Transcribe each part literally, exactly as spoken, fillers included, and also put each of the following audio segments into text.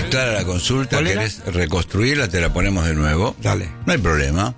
clara la consulta, querés reconstruirla, te la ponemos de nuevo. Dale. No hay problema.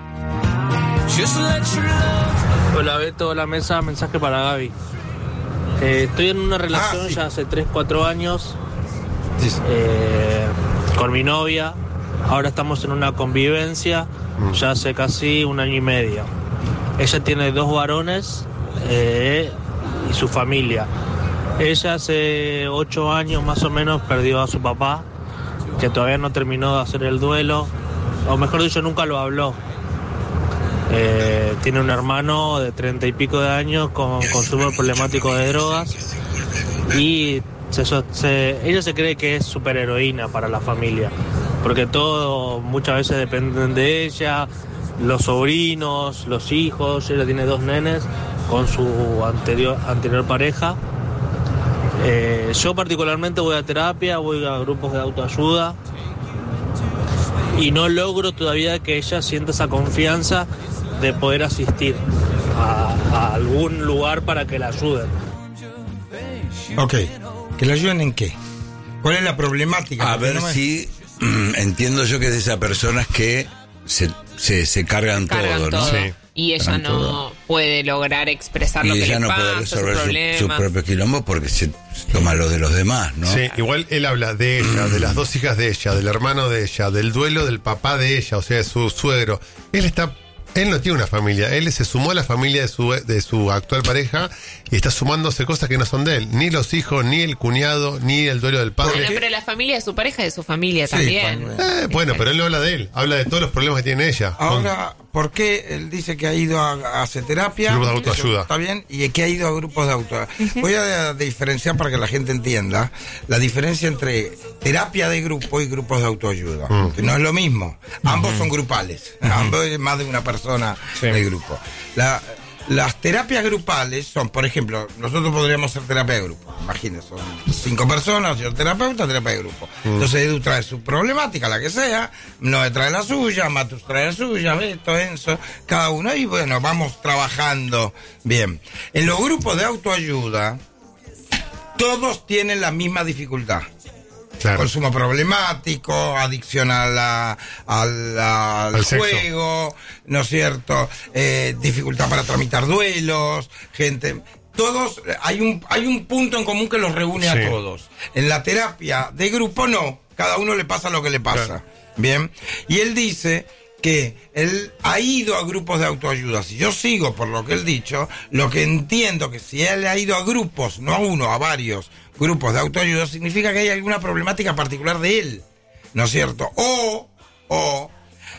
Hola Beto, hola Mesa, mensaje para Gaby. Eh, estoy en una relación Ah, sí. ya hace tres, cuatro años Sí, sí. eh, con mi novia. Ahora estamos en una convivencia ya hace casi un año y medio. Ella tiene dos varones eh, y su familia. Ella hace ocho años más o menos perdió a su papá, que todavía no terminó de hacer el duelo, o mejor dicho, nunca lo habló. Eh, tiene un hermano de treinta y pico de años con consumo problemático de drogas y se, se, ella se cree que es superheroína para la familia, porque todo muchas veces dependen de ella, los sobrinos, los hijos. Ella tiene dos nenes con su anterior, anterior pareja. Eh, yo particularmente voy a terapia, voy a grupos de autoayuda y no logro todavía que ella sienta esa confianza de poder asistir a, a algún lugar para que la ayuden. Ok, ¿que la ayuden en qué? ¿Cuál es la problemática? A Porque ver no me- si entiendo yo que es de esas personas que se, se, se cargan, Cargan todo, ¿no? todo. Sí. Y ella Cargan no todo. puede lograr expresar Y lo que ella le no pasa, puede sus resolver su, problemas. su propio quilombo porque se toma lo de los demás, ¿no? Sí, igual él habla de ella, de las dos hijas de ella, del hermano de ella, del duelo del papá de ella, o sea, de su suegro. Él está, él no tiene una familia, él se sumó a la familia de su, de su actual pareja y está sumándose cosas que no son de él. Ni los hijos, ni el cuñado, ni el duelo del padre. Bueno, pero la familia de su pareja es de su familia Sí, también. también. Eh, bueno, pero él no habla de él, habla de todos los problemas que tiene ella. Ahora, ¿por qué él dice que ha ido a, a hacer terapia? Grupos de autoayuda. Está bien, y que ha ido a grupos de autoayuda. Voy a diferenciar para que la gente entienda la diferencia entre terapia de grupo y grupos de autoayuda. Mm. Que no es lo mismo. Ambos son grupales. Ambos es más de una persona del grupo. La, las terapias grupales son, por ejemplo, nosotros podríamos hacer terapia de grupo. Imagínense, son cinco personas, yo terapeuta, terapia de grupo. Entonces Edu trae su problemática, la que sea, Noé trae la suya, Matus trae la suya, Beto, Enzo, cada uno, y bueno, vamos trabajando bien. En los grupos de autoayuda, todos tienen la misma dificultad. Claro. Consumo problemático, adicción a la, a la- al, Al sexo. juego, ¿no es cierto? Eh, dificultad para tramitar duelos, gente. Todos, hay un, hay un punto en común que los reúne Sí. a todos. En la terapia de grupo no, cada uno le pasa lo que le pasa. Claro. Bien. Y él dice que él ha ido a grupos de autoayuda. Si yo sigo por lo que él dicho, lo que entiendo que si él ha ido a grupos, no a uno, a varios grupos de autoayuda, significa que hay alguna problemática particular de él, ¿no es cierto? O, o,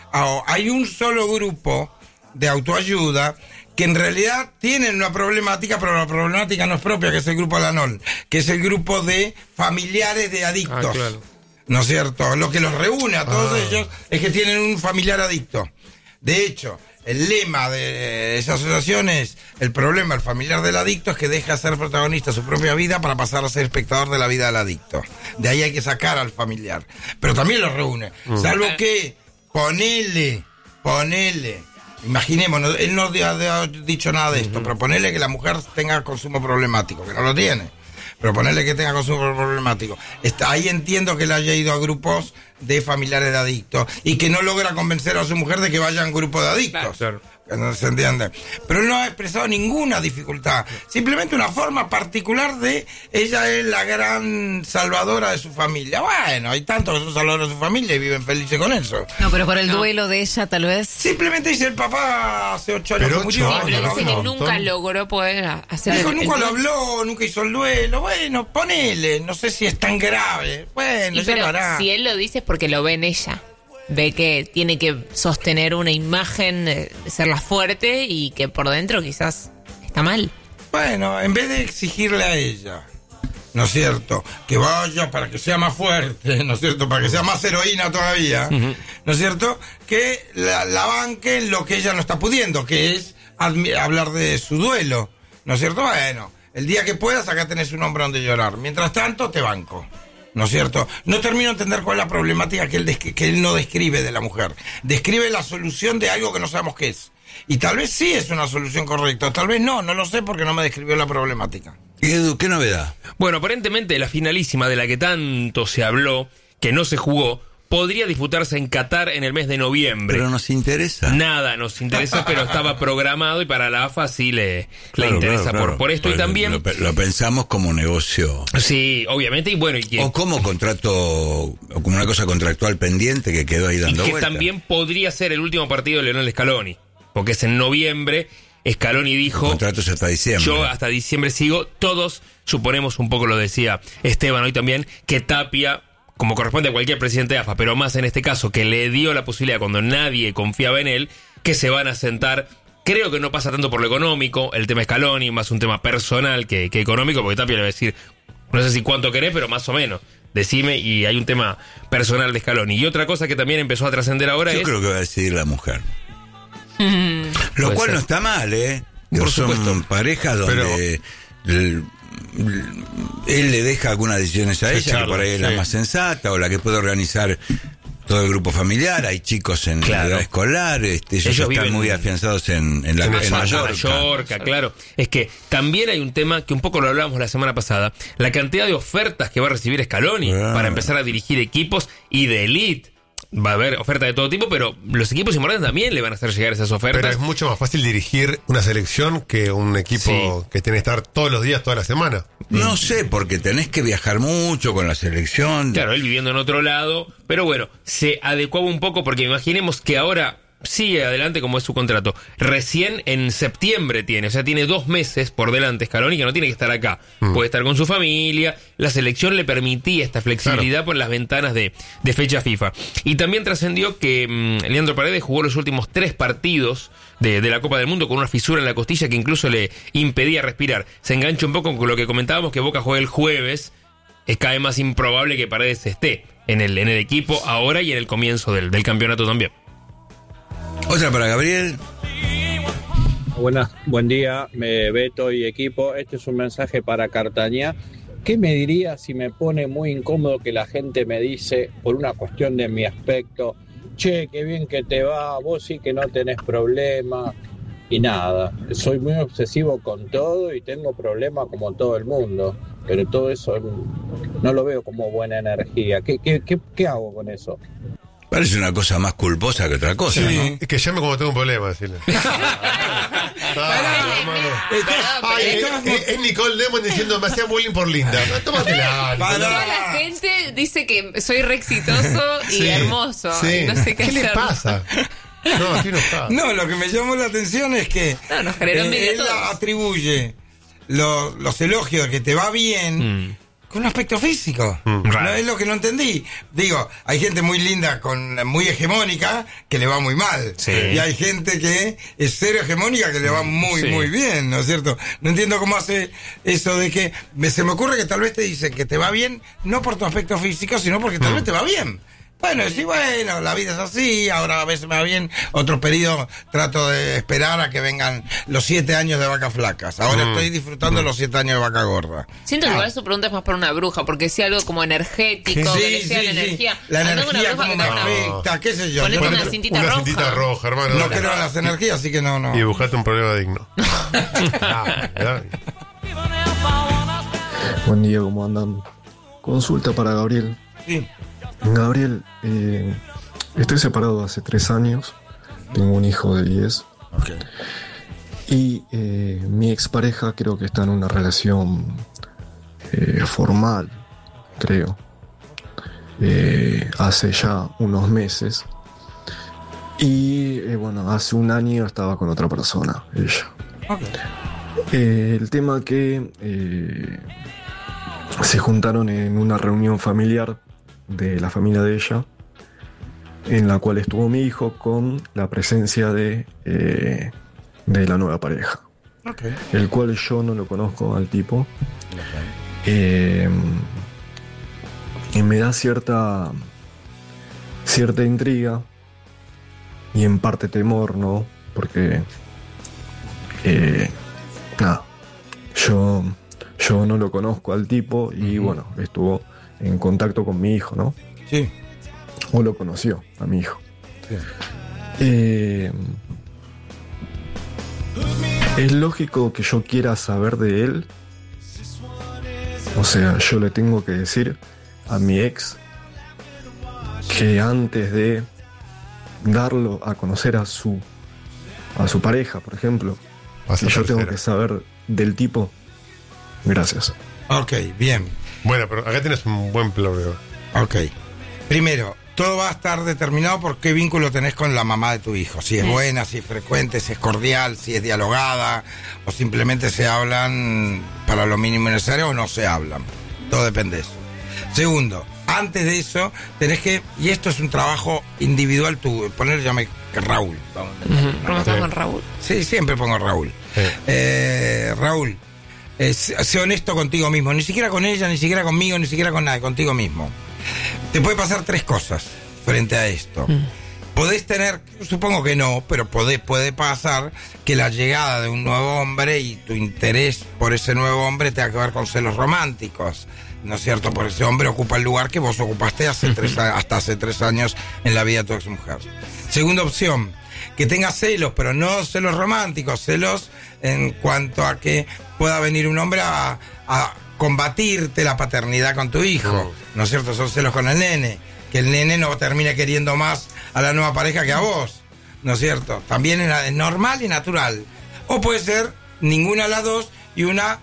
o hay un solo grupo de autoayuda que en realidad tienen una problemática, pero la problemática no es propia, que es el grupo Alanol, que es el grupo de familiares de adictos. Ah, claro. ¿No es cierto? Lo que los reúne a todos Ah. ellos es que tienen un familiar adicto. De hecho, el lema de esa asociación es: el problema del familiar del adicto es que deja de ser protagonista de su propia vida para pasar a ser espectador de la vida del adicto. De ahí hay que sacar al familiar. Pero también los reúne. Salvo que, ponele, ponele, imaginémonos, él no ha dicho nada de esto, pero ponele que la mujer tenga consumo problemático, que no lo tiene. Pero ponerle que tenga consumo problemático. Está, ahí entiendo que él haya ido a grupos de familiares de adictos y que no logra convencer a su mujer de que vaya a un grupo de adictos. Claro. Que no se entiende. Pero él no ha expresado ninguna dificultad. Simplemente una forma particular de ella es la gran salvadora de su familia. Bueno, hay tantos que son salvadores de su familia y viven felices con eso. No, pero por el No. duelo de ella, tal vez. Simplemente dice: el papá hace ocho años Pero que ocho murió. años, Pero no, dice no, que no. nunca logró poder hacer Dijo, el- el nunca lo duelo. habló, nunca hizo el duelo. Bueno, ponele, no sé si es tan grave. Bueno, Y ya pero lo hará. si él lo dice es porque lo ve en ella. Ve que tiene que sostener una imagen, de ser la fuerte y que por dentro quizás está mal. Bueno, en vez de exigirle a ella, ¿no es cierto?, que vaya para que sea más fuerte, ¿no es cierto?, para que sea más heroína todavía, ¿no es cierto?, que la, la banque en lo que ella no está pudiendo, que es admi- hablar de su duelo, ¿no es cierto? Bueno, el día que puedas acá tenés un hombre donde llorar. Mientras tanto, te banco. ¿No es cierto? No termino de entender cuál es la problemática que él, des- que él no describe de la mujer. Describe la solución de algo que no sabemos qué es. Y tal vez sí es una solución correcta, tal vez no, no lo sé porque no me describió la problemática. Y Edu, ¿qué novedad? Bueno, aparentemente la finalísima de la que tanto se habló, que no se jugó, podría disputarse en Qatar en el mes de noviembre. Pero nos interesa. Nada nos interesa, pero estaba programado y para la A F A sí le, Claro, le interesa claro, claro. Por, por esto. Y Pues también... Lo, lo pensamos como negocio. Sí, obviamente, y bueno... Y, O como contrato, o como una cosa contractual pendiente que quedó ahí y dando que vuelta. también podría ser el último partido de Lionel Scaloni, porque es en noviembre. Scaloni dijo... El contrato es hasta diciembre. Yo hasta diciembre sigo. Todos suponemos, un poco lo decía Esteban hoy también, que Tapia, como corresponde a cualquier presidente de A F A, pero más en este caso, que le dio la posibilidad cuando nadie confiaba en él, que se van a sentar. Creo que no pasa tanto por lo económico, el tema Scaloni, más un tema personal que, que económico, porque Tapia le va a decir, no sé si cuánto querés, pero más o menos, decime, y hay un tema personal de Scaloni. Y otra cosa que también empezó a trascender ahora Yo es... creo que va a decidir la mujer. Lo Puede cual ser. no está mal, ¿eh? Por Son supuesto. parejas donde el- él le deja algunas decisiones a Sí, ella, que claro, por ahí es la sí. más sensata, o la que puede organizar todo el grupo familiar. Hay chicos en Claro. la edad escolar, este, ellos, Ellos están viven muy en- afianzados en, en la en en Mallorca. Mallorca. Mallorca, claro. Es que también hay un tema que un poco lo hablábamos la semana pasada, la cantidad de ofertas que va a recibir Scaloni Ah. para empezar a dirigir equipos y de elite. Va a haber ofertas de todo tipo, pero los equipos importantes también le van a hacer llegar esas ofertas. Pero es mucho más fácil dirigir una selección que un equipo Sí. que tiene que estar todos los días, toda la semana. No sé, porque tenés que viajar mucho con la selección. Claro, él viviendo en otro lado, pero bueno, se adecuaba un poco porque imaginemos que ahora sigue adelante como es su contrato. Recién en septiembre tiene, o sea, tiene dos meses por delante Scaloni que no tiene que estar acá. Mm. Puede estar con su familia. La selección le permitía esta flexibilidad por las ventanas de, de fecha FIFA. Y también trascendió que mmm, Leandro Paredes jugó los últimos tres partidos de, de la Copa del Mundo con una fisura en la costilla que incluso le impedía respirar. Se engancha un poco con lo que comentábamos, que Boca juega el jueves. Es cada vez más improbable que Paredes esté en el, en el equipo ahora y en el comienzo del, del campeonato también. Otra para Gabriel. Buenas, buen día, me Beto y equipo. Este es un mensaje para Cartañá. ¿Qué me diría si me pone muy incómodo que la gente me dice, por una cuestión de mi aspecto, che, qué bien que te va, vos sí que no tenés problema? Y nada, soy muy obsesivo con todo y tengo problemas como todo el mundo, pero todo eso no lo veo como buena energía. ¿Qué, qué, qué, qué hago con eso? Parece una cosa más culposa que otra cosa, ¿no? Es que llame cuando tengo un problema, decirle. Ah, hermano. Ay, es, es- es Nicole Lemon diciendo, me hacía bullying por linda. No, tómatela, Nicole. Toda la gente dice que soy re exitoso y Sí, hermoso. sí. Y no sé qué, ¿Qué le hacer. pasa? No, así no está. No, lo que me llamó la atención es que No, nos generó envidia a él todos. atribuye lo- los elogios de que te va bien Mm. con un aspecto físico. Mm. No, Raro. es lo que no entendí. Digo, hay gente muy linda, con muy hegemónica, que le va muy mal. Sí. Y hay gente que es cero hegemónica, que le va muy, Sí. muy bien, ¿no es cierto? No entiendo cómo hace eso de que... me- se me ocurre que tal vez te dice que te va bien, no por tu aspecto físico, sino porque tal vez te va bien. Bueno, sí, bueno, la vida es así, ahora a veces me va bien, otro periodo trato de esperar a que vengan los siete años de vacas flacas. Ahora Mm. estoy disfrutando los siete años de vaca gorda. Siento que igual su pregunta es más para una bruja, porque si algo como energético, que le sea la energía. La Andá con una energía bruja como que me te haga una- afecta, qué sé yo. Ponete Yo una no- cintita una roja. cintita roja, hermano. no creo en las energías, así que no, no. Y buscate un problema digno. Ah, ¿verdad? Buen día, ¿cómo andan? Consulta para Gabriel. Sí. Gabriel, eh, estoy separado hace tres años, tengo un hijo de diez y eh, mi expareja creo que está en una relación eh, formal, creo, eh, hace ya unos meses y eh, bueno, hace un año estaba con otra persona, ella. Eh, el tema que eh, se juntaron en una reunión familiar de la familia de ella, en la cual estuvo mi hijo con la presencia de, eh, de la nueva pareja, Okay. el cual yo no lo conozco al tipo. Eh, y me da cierta cierta intriga y en parte temor, ¿no? Porque eh, nada, yo yo no lo conozco al tipo y bueno, estuvo en contacto con mi hijo, ¿no? Sí. O lo conoció a mi hijo. Eh, es lógico que yo quiera saber de él. O sea, yo le tengo que decir a mi ex que antes de darlo a conocer a su a su pareja, por ejemplo, Vas a yo tengo tercera. que saber del tipo. Gracias. Ok, bien. Bueno, pero acá tienes un buen plano. Ok. Primero, todo va a estar determinado por qué vínculo tenés con la mamá de tu hijo. Si es buena, si es frecuente, si es cordial, si es dialogada, o simplemente se hablan para lo mínimo necesario o no se hablan. Todo depende de eso. Segundo, antes de eso, tenés que, y esto es un trabajo individual, tú, poner, llame Raúl. Vamos, Preguntamos con Raúl. Sí, siempre pongo Raúl. Sí. Eh, Raúl, eh, sé sé honesto contigo mismo, ni siquiera con ella, ni siquiera conmigo, ni siquiera con nadie, contigo mismo. Te puede pasar tres cosas frente a esto. Mm. Podés tener, supongo que no, pero puede, puede pasar que la llegada de un nuevo hombre y tu interés por ese nuevo hombre tenga que ver con celos románticos, ¿no es cierto? Por ese hombre ocupa el lugar que vos ocupaste hace tres, a- hasta hace tres años en la vida de tu exmujer. Segunda opción, que tenga celos, pero no celos románticos, celos en cuanto a que pueda venir un hombre a, a combatirte la paternidad con tu hijo, ¿no es cierto? Son celos con el nene, que el nene no termine queriendo más a la nueva pareja que a vos, ¿no es cierto? También es es normal y natural. O puede ser ninguna de las dos y una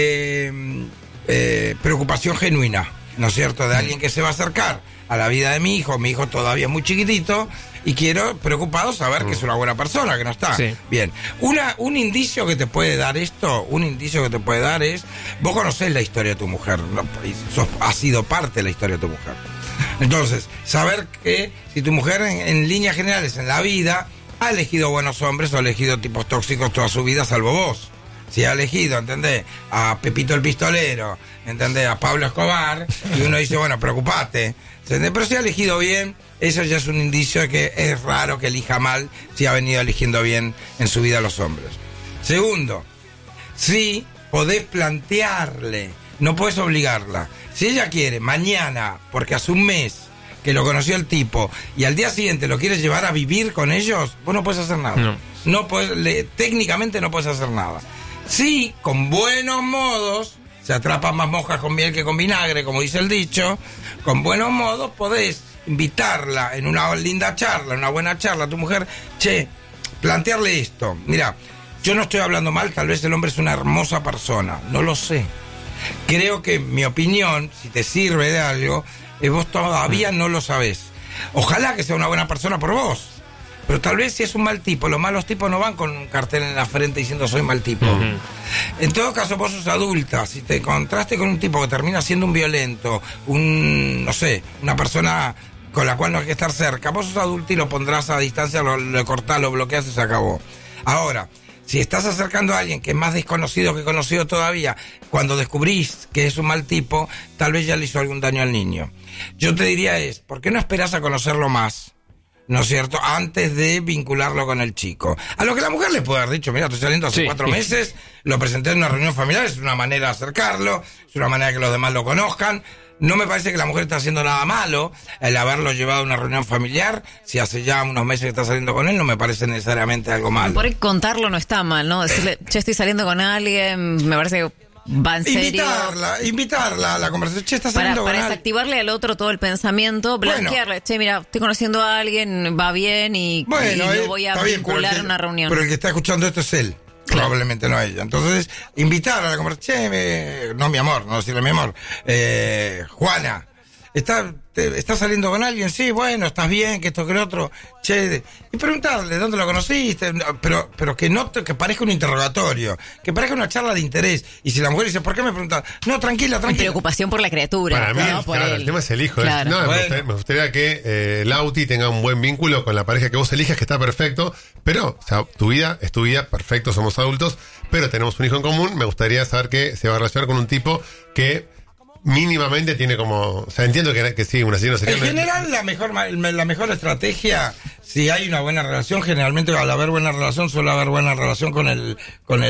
eh, eh, preocupación genuina, ¿no es cierto? De alguien que se va a acercar a la vida de mi hijo, mi hijo todavía es muy chiquitito, y quiero, preocupado, saber que es una buena persona, que no está. Sí. Bien. Una, un indicio que te puede dar esto, un indicio que te puede dar es, vos conocés la historia de tu mujer, ¿no? Y sos, has sido parte de la historia de tu mujer. Entonces, saber que si tu mujer en, en líneas generales en la vida ha elegido buenos hombres o ha elegido tipos tóxicos toda su vida, salvo vos. Si ha elegido, ¿entendés? A Pepito el Pistolero, ¿entendés? A Pablo Escobar, y uno dice, bueno, preocupate, ¿entendés? Pero si ha elegido bien, eso ya es un indicio de que es raro que elija mal si ha venido eligiendo bien en su vida a los hombres. Segundo, si podés plantearle, no podés obligarla. Si ella quiere mañana, porque hace un mes que lo conoció el tipo, y al día siguiente lo quieres llevar a vivir con ellos, vos no puedes hacer nada. No. No podés, le- técnicamente no puedes hacer nada. Sí, con buenos modos, se atrapan más moscas con miel que con vinagre, como dice el dicho, con buenos modos podés invitarla en una linda charla, en una buena charla a tu mujer, che, plantearle esto. Mira, yo no estoy hablando mal, tal vez el hombre es una hermosa persona, no lo sé. Creo que mi opinión, si te sirve de algo, es vos todavía no lo sabés. Ojalá que sea una buena persona por vos. Pero tal vez si es un mal tipo, los malos tipos no van con un cartel en la frente diciendo soy mal tipo. Ujú. En todo caso, vos sos adulta, si te encontraste con un tipo que termina siendo un violento, un, no sé, una persona con la cual no hay que estar cerca, vos sos adulta y lo pondrás a distancia, lo, lo cortás, lo bloqueás y se acabó. Ahora, si estás acercando a alguien que es más desconocido que conocido todavía, cuando descubrís que es un mal tipo, tal vez ya le hizo algún daño al niño. Yo te diría es, ¿por qué no esperás a conocerlo más? ¿No es cierto? Antes de vincularlo con el chico. A lo que la mujer le puede haber dicho, mira, estoy saliendo hace Sí. cuatro meses, lo presenté en una reunión familiar, es una manera de acercarlo, es una manera de que los demás lo conozcan. No me parece que la mujer está haciendo nada malo el haberlo llevado a una reunión familiar. Si hace ya unos meses que está saliendo con él, no me parece necesariamente algo malo. Por ahí contarlo no está mal, ¿no? Decirle, che, estoy saliendo con alguien, me parece que va en serio. Invitarla, invitarla a la conversación. Che, estás Para, saliendo para con alguien. desactivarle al otro todo el pensamiento, Bueno. blanquearle, che, mira, estoy conociendo a alguien, va bien y, Bueno, y eh, lo voy a está bien, pero el vincular que- a una reunión. Pero el que está escuchando esto es él. Probablemente no ella. Entonces, invitar a la conversación. Che, me- no mi amor, no decirle mi amor. Eh, Juana, ¿está, te- ¿estás saliendo con alguien? Sí, bueno, estás bien, que esto, que lo otro. Che, de- y preguntarle, ¿dónde lo conociste? No, Pero, pero que no te- que parezca un interrogatorio, que parezca una charla de interés. Y si la mujer dice, ¿por qué me preguntas? No, tranquila, Y tranquila. preocupación por la criatura, Para mí, no por claro, él. el tema es el hijo. es- Claro. no, me, Bueno. gustaría, me gustaría que eh, Lauti tenga un buen vínculo con la pareja que vos elijas, que está perfecto. Pero, o sea, tu vida es tu vida, perfecto, somos adultos, pero tenemos un hijo en común. Me gustaría saber que se va a relacionar con un tipo que mínimamente tiene como... O sea, entiendo que, que sí, un asesino serial. En general, la mejor, ma- la mejor estrategia, si hay una buena relación, generalmente al haber buena relación, suele haber buena relación con el, con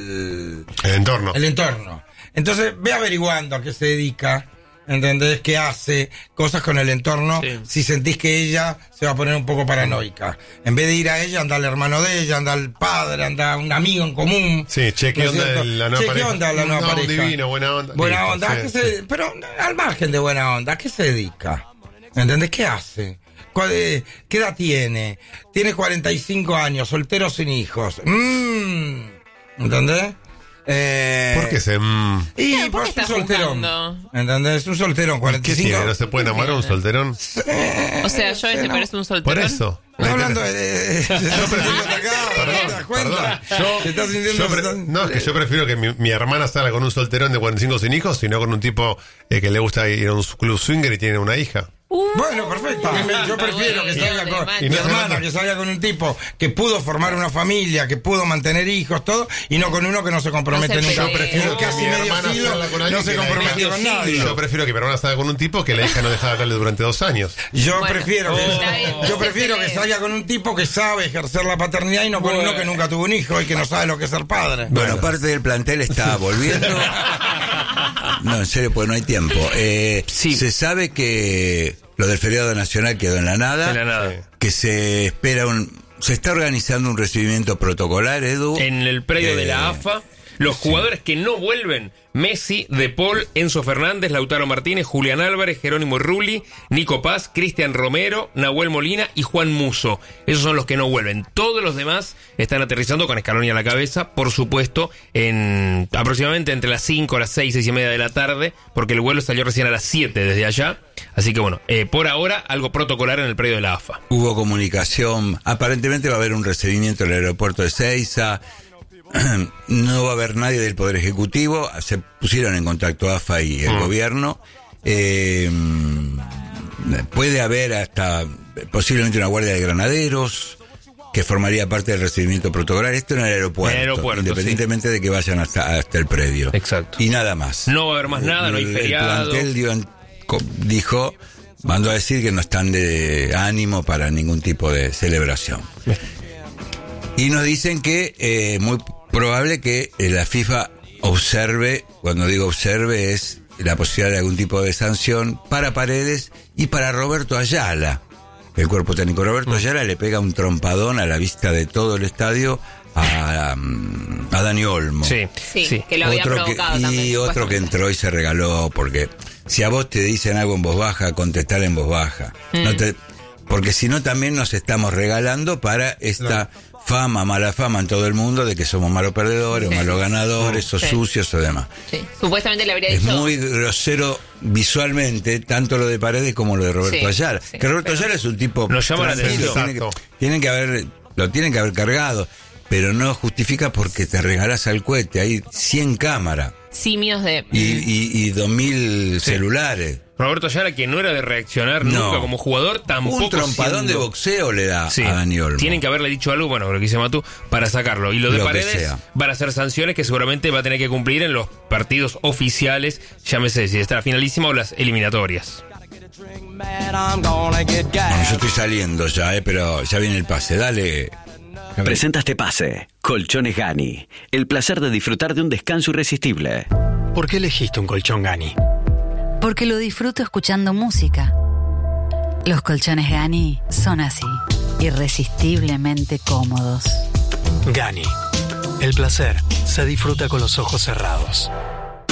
el, El entorno. el entorno. Entonces, ve averiguando a qué se dedica, ¿entendés? ¿Qué hace? Cosas con el entorno, Sí. si sentís que ella se va a poner un poco paranoica. En vez de ir a ella, anda al hermano de ella, anda al padre, anda un amigo en común. Sí, che, ¿qué ¿No es onda cierto? la nueva Che, ¿qué pareja? onda la nueva No, pareja? divino, buena onda. Buena Listo, onda, sí, ¿a qué sí. se- pero al margen de buena onda, ¿a qué se dedica? ¿Entendés? ¿Qué hace? ¿Cuál, eh, ¿Qué edad tiene? Tiene cuarenta y cinco años, soltero sin hijos. Mm, ¿Entendés? Eh, ¿Por qué se.? Mm, y ¿Por qué pues un estás solterón. juzgando? ¿Entendés? Un solterón, cuarenta y ¿Qué cinco. tiene? ¿No se puede enamorar un solterón? O sea, yo este parece un solterón. Por eso. Estoy hablando de... de- de- se está sintiendo atacado, ¿te das cuenta? Yo, Se está sintiendo yo pre- atacado. no, es que yo prefiero que mi, mi hermana salga con un solterón de cuarenta y cinco sin hijos, sino con un tipo eh, que le gusta ir a un club swinger y tiene una hija. Bueno, perfecto. Yo prefiero que salga con Y mi no se hermana, mata. que salga con un tipo que pudo formar una familia, que pudo mantener hijos, todo, y no con uno que no se compromete No se nunca. pelee. Prefiero Que casi mi medio hermana siglo salga con alguien no se que la comprometió deje con medio nadie. siglo. Yo prefiero que mi hermana salga con un tipo que la hija no deja de hablarle durante dos años. Yo Bueno, prefiero que, está bien, no yo se prefiero que pelee. salga con un tipo que sabe ejercer la paternidad y no con uno que nunca tuvo un hijo y que no sabe lo que es ser padre. Bueno, parte del plantel está volviendo. No, en serio, pues no hay tiempo. Eh, Sí. Se sabe que lo del feriado nacional quedó en la nada. En la nada. Que se espera un... Se está organizando un recibimiento protocolar, Edu. En el predio de Eh, la A F A, los jugadores que no vuelven: Messi, De Paul, Enzo Fernández, Lautaro Martínez, Julián Álvarez, Jerónimo Rulli, Nico Paz, Cristian Romero, Nahuel Molina y Juan Musso. Esos son los que no vuelven. Todos los demás están aterrizando con Scaloni a la cabeza, por supuesto, en aproximadamente entre las cinco, las seis, seis y media de la tarde, porque el vuelo salió recién a las siete desde allá. Así que bueno, eh, por ahora algo protocolar en el predio de la A F A. Hubo comunicación. Aparentemente va a haber un recibimiento en el aeropuerto de Seiza. No va a haber nadie del Poder Ejecutivo. Se pusieron en contacto A F A y el Mm. gobierno. Eh, puede haber hasta posiblemente una guardia de granaderos que formaría parte del recibimiento protocolar. Esto en el aeropuerto, En el aeropuerto, independientemente de que vayan hasta, hasta el predio. Exacto. Y nada más. No va a haber más nada, no hay El- feriado. El plantel dio en- co- dijo, mandó a decir que no están de ánimo para ningún tipo de celebración. Y nos dicen que eh, muy probable que eh, la FIFA observe, cuando digo observe es la posibilidad de algún tipo de sanción para Paredes y para Roberto Ayala. El cuerpo técnico Roberto Ayala le pega un trompadón a la vista de todo el estadio a, um, a Dani Olmo. Sí, Sí, sí. que lo había Otro que- provocado y también. otro que supuestamente. entró y se regaló, porque si a vos te dicen algo en voz baja, contestar en voz baja. Mm. No te, porque si no también nos estamos regalando para esta fama, mala fama en todo el mundo de que somos malos perdedores, Sí. malos ganadores, o Sí. sucios o demás. Sí. Supuestamente le habría Es dicho. muy grosero visualmente, tanto lo de Paredes como lo de Roberto Sí, Ayala. sí, que Roberto pero- Ayala es un tipo Nos llama la tranquilo, atención. tiene que, Exacto. tienen que haber, lo tienen que haber cargado, pero no justifica porque te regalás al cohete, hay cien cámaras Simios de. y, y, y dos mil Sí. celulares. Roberto Ayala, que no era de reaccionar No. nunca como jugador, tampoco Un trompadón siendo- de boxeo le da Sí, a Dani Olmo. tienen que haberle dicho algo, bueno, lo que dice Matú, para sacarlo. Y lo de Lo que Paredes sea. van a ser sanciones que seguramente va a tener que cumplir en los partidos oficiales, llámese si está la finalísima o las eliminatorias. Bueno, yo estoy saliendo ya, eh, pero ya viene el pase. Dale. Presenta este pase. Colchones Gani. El placer de disfrutar de un descanso irresistible. ¿Por qué elegiste un colchón Gani? Porque lo disfruto escuchando música. Los colchones Gani son así, irresistiblemente cómodos. Gani. El placer se disfruta con los ojos cerrados.